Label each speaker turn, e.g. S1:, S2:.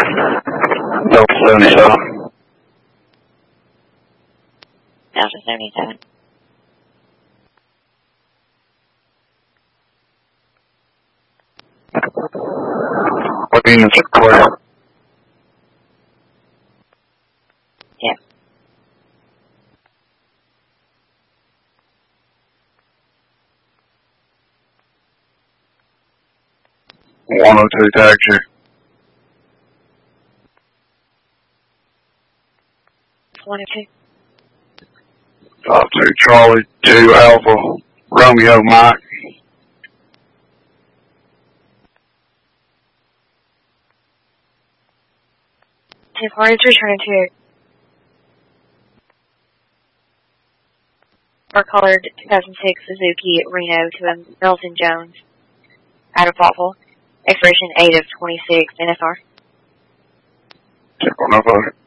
S1: Delta 77.
S2: Delta 77.
S1: What units are clear?
S2: Yeah.
S1: One oh two tags you.
S2: 102.
S1: 52 Charlie 2 Alpha Romeo Mike.
S2: 240 is returning to our colored 2006 Suzuki Reno to Milton Jones out of Faultville. Expiration 8 of 26 NFR.
S1: Check on over.